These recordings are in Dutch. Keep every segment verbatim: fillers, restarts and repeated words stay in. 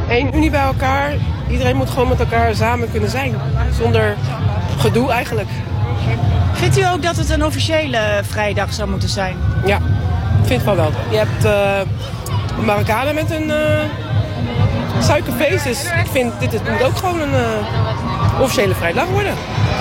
één unie bij elkaar. Iedereen moet gewoon met elkaar samen kunnen zijn. Zonder gedoe eigenlijk. Vindt u ook dat het een officiële vrijdag zou moeten zijn? Ja, ik vind van wel. Je hebt uh, Marokkanen met een uh, suikerfeest. Dus ik vind dit het moet ook gewoon een uh, officiële vrijdag worden.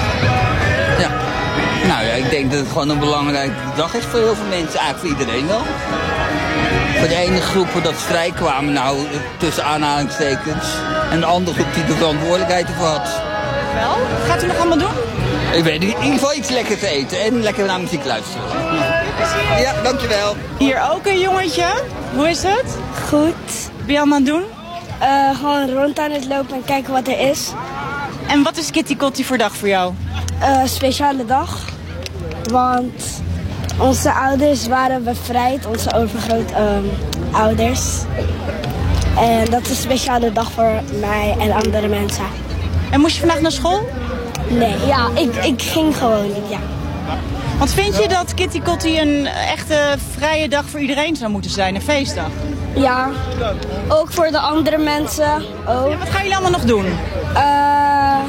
Ja. Nou ja, ik denk dat het gewoon een belangrijke dag is voor heel veel mensen. Eigenlijk voor iedereen wel. Voor de ene groep dat vrij kwamen, nou tussen aanhalingstekens. En de andere groep die de verantwoordelijkheid ervoor had. Wel? Gaat u nog allemaal doen? Ik weet in ieder geval iets lekker te eten en lekker naar muziek luisteren. Ja, dankjewel. Hier ook een jongetje. Hoe is het? Goed. Wat ben je allemaal aan het doen? Uh, gewoon rond aan het lopen en kijken wat er is. En wat is Kitty Kotti voor dag voor jou? Uh, speciale dag. Want onze ouders waren bevrijd, onze overgrootouders. Um, en dat is een speciale dag voor mij en andere mensen. En moest je vandaag naar school? Nee, ja, ik, ik ging gewoon niet, ja. Want vind je dat Kitty Kotti een echte vrije dag voor iedereen zou moeten zijn, een feestdag? Ja, ook voor de andere mensen. Ook. En wat gaan jullie allemaal nog doen? Uh,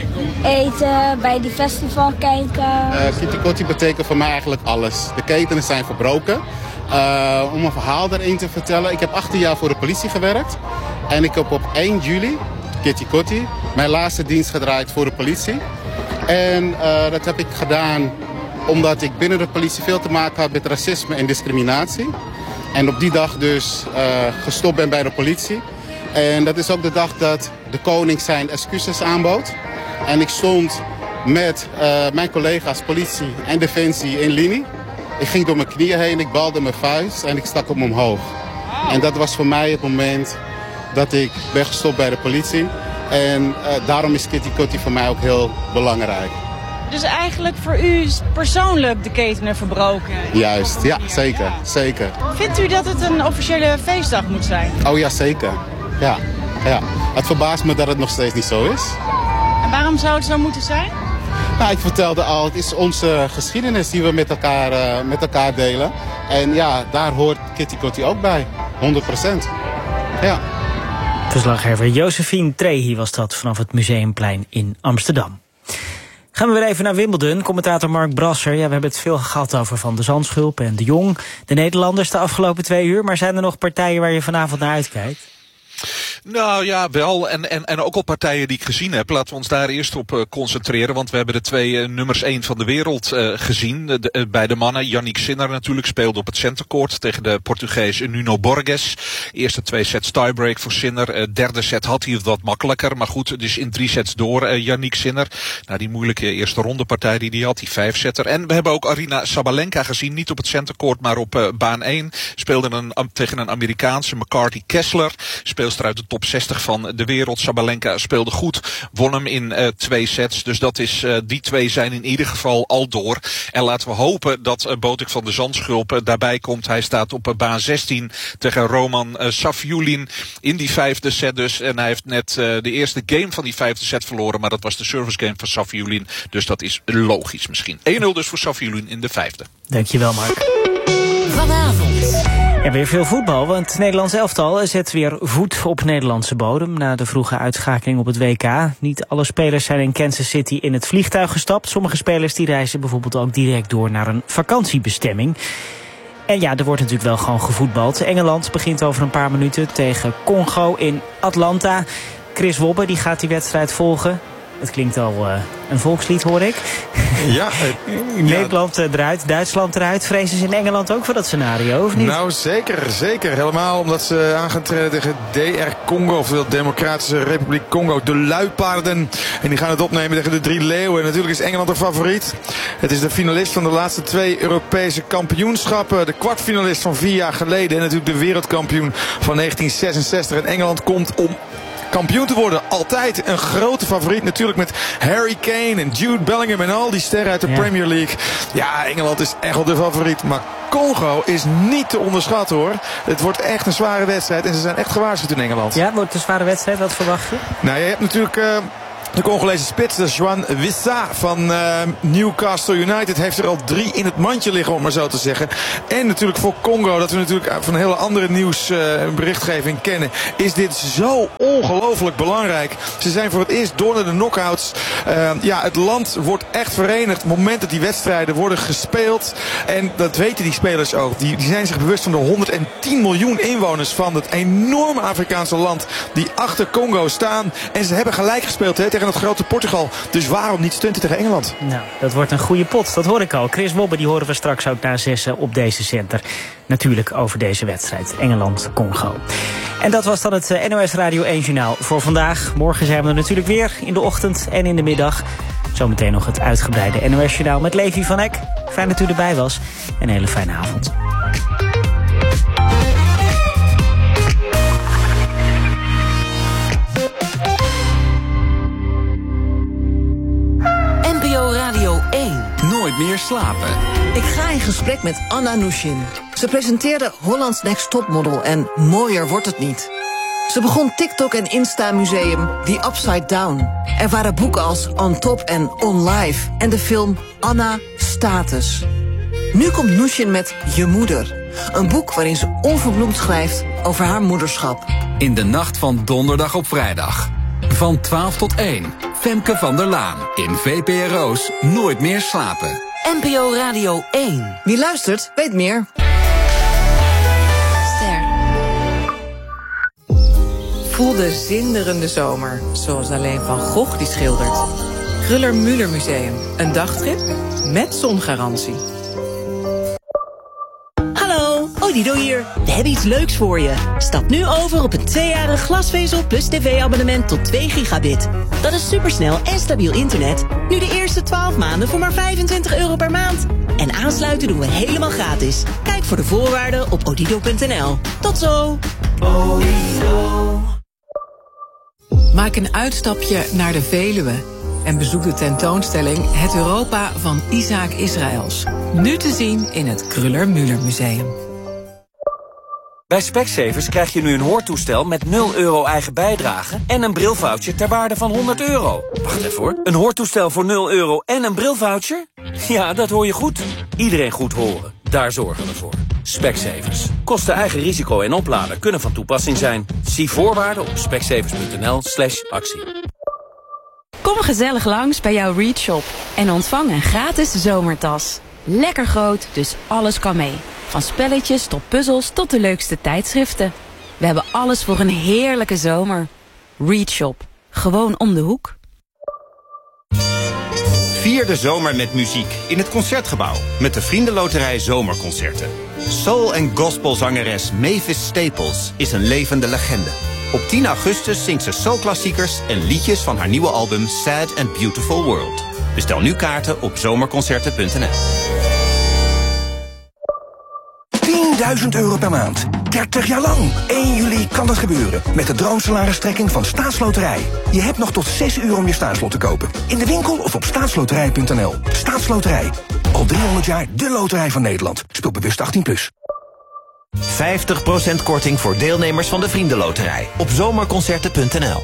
eten, bij die festival kijken. Uh, Kitty Kotti betekent voor mij eigenlijk alles. De ketenen zijn verbroken. Uh, om een verhaal daarin te vertellen. Ik heb achttien jaar voor de politie gewerkt. En ik heb op één juli, Kitty Kotti, mijn laatste dienst gedraaid voor de politie. En uh, dat heb ik gedaan omdat ik binnen de politie veel te maken had met racisme en discriminatie. En op die dag dus uh, gestopt ben bij de politie. En dat is ook de dag dat de koning zijn excuses aanbood. En ik stond met uh, mijn collega's politie en defensie in linie. Ik ging door mijn knieën heen, ik balde mijn vuist en ik stak hem omhoog. En dat was voor mij het moment dat ik ben gestopt bij de politie. En uh, daarom is Kitty Kotti voor mij ook heel belangrijk. Dus eigenlijk voor u is persoonlijk de ketenen verbroken? Juist, ja, zeker, zeker. Vindt u dat het een officiële feestdag moet zijn? Oh ja, zeker. Ja, ja. Het verbaast me dat het nog steeds niet zo is. En waarom zou het zo moeten zijn? Nou, ik vertelde al, het is onze geschiedenis die we met elkaar, uh, met elkaar delen. En ja, daar hoort Kitty Kotti ook bij. honderd procent. Ja. Verslaggever Josephine Trehi was dat vanaf het Museumplein in Amsterdam. Gaan we weer even naar Wimbledon. Commentator Mark Brasser. Ja, we hebben het veel gehad over Van de Zandschulp en de Jong. De Nederlanders de afgelopen twee uur. Maar zijn er nog partijen waar je vanavond naar uitkijkt? Nou ja, wel. En, en, en ook al partijen die ik gezien heb. Laten we ons daar eerst op uh, concentreren. Want we hebben de twee uh, nummers één van de wereld uh, gezien. De, de, uh, bij de mannen. Yannick Sinner natuurlijk speelde op het centercourt tegen de Portugees Nuno Borges. Eerste twee sets tiebreak voor Sinner. Uh, derde set had hij het wat makkelijker. Maar goed, dus in drie sets door uh, Yannick Sinner. Nou, die moeilijke eerste rondepartij die hij had. Die vijfsetter. En we hebben ook Aryna Sabalenka gezien. Niet op het centercourt, maar op uh, baan één. Speelde een, um, tegen een Amerikaanse McCarthy Kessler. Speelster uit de top zestig van de wereld. Sabalenka speelde goed. Won hem in uh, twee sets. Dus dat is, uh, die twee zijn in ieder geval al door. En laten we hopen dat uh, Botik van de Zandschulp uh, daarbij komt. Hij staat op uh, baan zestien tegen Roman uh, Safiullin in die vijfde set dus. En hij heeft net uh, de eerste game van die vijfde set verloren. Maar dat was de service game van Safiullin. Dus dat is logisch misschien. één nul dus voor Safiullin in de vijfde. Dankjewel, Mark. Vanavond. Ja, weer veel voetbal, want het Nederlands elftal zet weer voet op Nederlandse bodem na de vroege uitschakeling op het W K. Niet alle spelers zijn in Kansas City in het vliegtuig gestapt. Sommige spelers die reizen bijvoorbeeld ook direct door naar een vakantiebestemming. En ja, er wordt natuurlijk wel gewoon gevoetbald. Engeland begint over een paar minuten tegen Congo in Atlanta. Chris Wobbe die gaat die wedstrijd volgen. Het klinkt al uh, een volkslied, hoor ik. Ja. Uh, Nederland ja. eruit, Duitsland eruit. Vrezen ze in Engeland ook voor dat scenario, of niet? Nou, zeker, zeker. Helemaal omdat ze aan gaan treden tegen D R Congo, oftewel Democratische Republiek Congo. De luipaarden. En die gaan het opnemen tegen de drie leeuwen. En natuurlijk is Engeland de favoriet. Het is de finalist van de laatste twee Europese kampioenschappen. De kwartfinalist van vier jaar geleden. En natuurlijk de wereldkampioen van negentien zesenzestig. En Engeland komt om kampioen te worden. Altijd een grote favoriet. Natuurlijk met Harry Kane en Jude Bellingham en al die sterren uit de ja. Premier League. Ja, Engeland is echt wel de favoriet. Maar Congo is niet te onderschatten, hoor. Het wordt echt een zware wedstrijd. En ze zijn echt gewaarschuwd in Engeland. Ja, het wordt een zware wedstrijd. Wat verwacht je? Nou, je hebt natuurlijk Uh, De Congolese spits, de Juan Wissa van uh, Newcastle United, heeft er al drie in het mandje liggen, om maar zo te zeggen. En natuurlijk voor Congo, dat we natuurlijk van een hele andere nieuwsberichtgeving uh, kennen, is dit zo ongelooflijk belangrijk. Ze zijn voor het eerst door naar de knockouts. Uh, ja, het land wordt echt verenigd op het moment dat die wedstrijden worden gespeeld. En dat weten die spelers ook. Die, die zijn zich bewust van de honderdtien miljoen inwoners van het enorme Afrikaanse land die achter Congo staan. En ze hebben gelijk gespeeld, hè, tegen het grote Portugal. Dus waarom niet stunten tegen Engeland? Nou, dat wordt een goede pot, dat hoor ik al. Chris Wobbe, die horen we straks ook na zessen op deze zender. Natuurlijk over deze wedstrijd, Engeland-Congo. En dat was dan het N O S Radio één Journaal voor vandaag. Morgen zijn we er natuurlijk weer, in de ochtend en in de middag. Zometeen nog het uitgebreide N O S Journaal met Levi van Eck. Fijn dat u erbij was en een hele fijne avond. Radio één. Nooit meer slapen. Ik ga in gesprek met Anna Nushin. Ze presenteerde Holland's Next Topmodel en mooier wordt het niet. Ze begon TikTok en Insta-museum The Upside Down. Er waren boeken als On Top en On Life en de film Anna Status. Nu komt Nushin met Je Moeder. Een boek waarin ze onverbloemd schrijft over haar moederschap. In de nacht van donderdag op vrijdag. Van twaalf tot één. Femke van der Laan in V P R O's Nooit meer slapen. N P O Radio één. Wie luistert, weet meer. Ster. Voel de zinderende zomer, zoals alleen Van Gogh die schildert. Kruller-Müller Museum. Een dagtrip met zongarantie. Hallo, Odido hier. We hebben iets leuks voor je. Stap nu over op een tweejarig glasvezel plus tv-abonnement tot twee gigabit. Dat is supersnel en stabiel internet. Nu de eerste twaalf maanden voor maar vijfentwintig euro per maand. En aansluiten doen we helemaal gratis. Kijk voor de voorwaarden op odido punt n l. Tot zo. Odido. Maak een uitstapje naar de Veluwe en bezoek de tentoonstelling Het Europa van Isaac Israëls. Nu te zien in het Kruller-Müller Museum. Bij Specsavers krijg je nu een hoortoestel met nul euro eigen bijdrage en een brilvoucher ter waarde van honderd euro. Wacht even hoor. Een hoortoestel voor nul euro en een brilvoucher? Ja, dat hoor je goed. Iedereen goed horen. Daar zorgen we voor. Specsavers. Kosten eigen risico en opladen kunnen van toepassing zijn. Zie voorwaarden op specsavers punt n l slash actie. Kom gezellig langs bij jouw Read Shop en ontvang een gratis zomertas. Lekker groot, dus alles kan mee. Van spelletjes tot puzzels tot de leukste tijdschriften. We hebben alles voor een heerlijke zomer. Read Shop. Gewoon om de hoek. Vier de zomer met muziek in het Concertgebouw met de Vriendenloterij Zomerconcerten. Soul- en gospelzangeres Mavis Staples is een levende legende. Op tien augustus zingt ze soulklassiekers en liedjes van haar nieuwe album Sad and Beautiful World. Bestel nu kaarten op zomerconcerten punt n l. tienduizend euro per maand. dertig jaar lang. één juli kan het gebeuren. Met de droomsalaristrekking van Staatsloterij. Je hebt nog tot zes uur om je staatslot te kopen. In de winkel of op staatsloterij punt n l. Staatsloterij. Al driehonderd jaar de loterij van Nederland. Speel bewust achttien plus. vijftig procent korting voor deelnemers van de Vriendenloterij. Op zomerconcerten punt n l.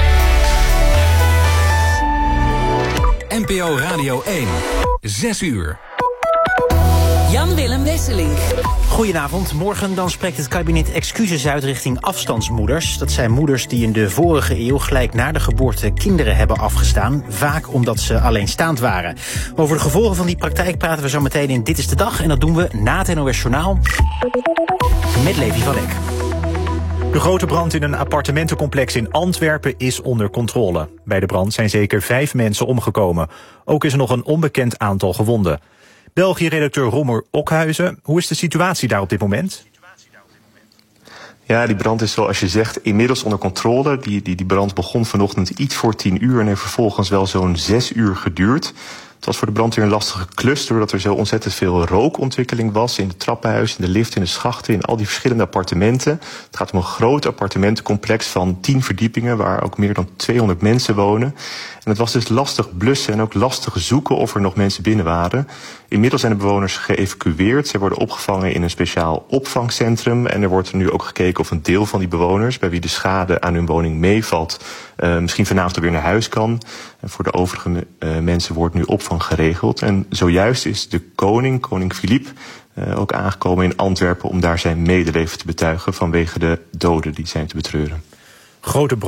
N P O Radio één. zes uur. Jan-Willem Wesseling. Goedenavond. Morgen dan spreekt het kabinet excuses uit richting afstandsmoeders. Dat zijn moeders die in de vorige eeuw gelijk na de geboorte kinderen hebben afgestaan. Vaak omdat ze alleenstaand waren. Over de gevolgen van die praktijk praten we zo meteen in Dit is de Dag. En dat doen we na het N O S Journaal met Levi van Eck. De grote brand in een appartementencomplex in Antwerpen is onder controle. Bij de brand zijn zeker vijf mensen omgekomen. Ook is er nog een onbekend aantal gewonden. België-redacteur Romer Okhuizen, hoe is de situatie daar op dit moment? Ja, die brand is zoals je zegt inmiddels onder controle. Die, die, die brand begon vanochtend iets voor tien uur en heeft vervolgens wel zo'n zes uur geduurd. Het was voor de brandweer een lastige klus doordat er zo ontzettend veel rookontwikkeling was in het trappenhuis, in de lift, in de schachten, in al die verschillende appartementen. Het gaat om een groot appartementencomplex van tien verdiepingen waar ook meer dan tweehonderd mensen wonen. En het was dus lastig blussen en ook lastig zoeken of er nog mensen binnen waren. Inmiddels zijn de bewoners geëvacueerd. Ze worden opgevangen in een speciaal opvangcentrum. En er wordt nu ook gekeken of een deel van die bewoners, bij wie de schade aan hun woning meevalt, uh, misschien vanavond weer naar huis kan. En voor de overige uh, mensen wordt nu opvang geregeld. En zojuist is de koning, koning Filip, uh, ook aangekomen in Antwerpen om daar zijn medeleven te betuigen vanwege de doden die zijn te betreuren. Grote